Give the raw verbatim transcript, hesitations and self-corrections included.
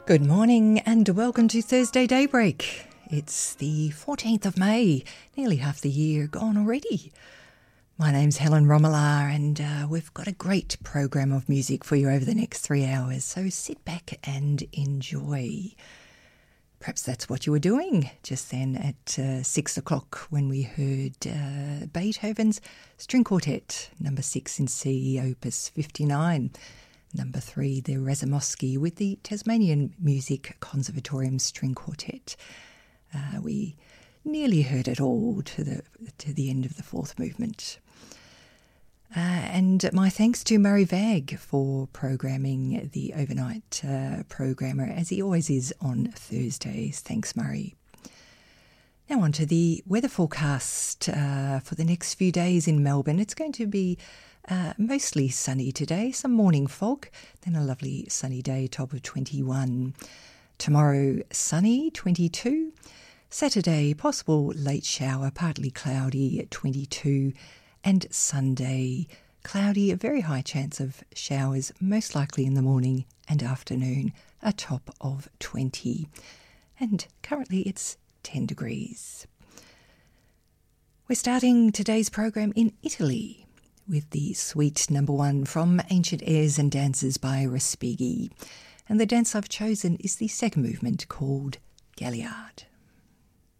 Good morning and welcome to Thursday Daybreak. It's the fourteenth of May, nearly half the year gone already. My name's Helen Romola and uh, we've got a great program of music for you over the next three hours, so sit back and enjoy. Perhaps that's what you were doing just then at uh, six o'clock when we heard uh, Beethoven's String Quartet, number six in C, opus fifty-nine. Number three, the Razumovsky with the Tasmanian Music Conservatorium String Quartet. Uh, we nearly heard it all to the to the end of the fourth movement. Uh, and my thanks to Murray Vagg for programming the overnight uh, programmer, as he always is on Thursdays. Thanks, Murray. Now on to the weather forecast uh, for the next few days in Melbourne. It's going to be Uh, mostly sunny today, some morning fog, then a lovely sunny day, top of twenty-one. Tomorrow, sunny, twenty-two. Saturday, possible late shower, partly cloudy at twenty-two. And Sunday, cloudy, a very high chance of showers, most likely in the morning and afternoon, a top of twenty. And currently it's ten degrees. We're starting today's program in Italy with the suite number one from Ancient Airs and Dances by Respighi. And the dance I've chosen is the second movement called Galliard.